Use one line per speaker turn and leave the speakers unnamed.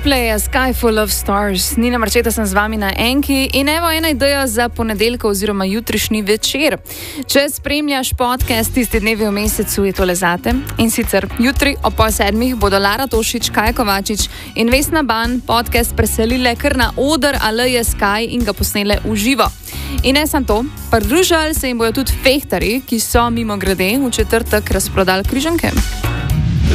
Coldplay, A Sky Full of Stars. Nina Marčeta sem z vami na Enki in evo ena ideja za ponedeljko oziroma jutrišnji večer. Če spremljaš podcast Tisti dnevi v mesecu, je tole zate. In sicer jutri ob 6:30 bodo Lara Tošič, Kaja Kovačič in Vesna Ban podcast preselile kar na oder Aleje Sky in ga posnele v živo. In ne samo to, pridružili se jim bojo tudi fehtarji, ki so mimogrede v četrtek razprodali križanke.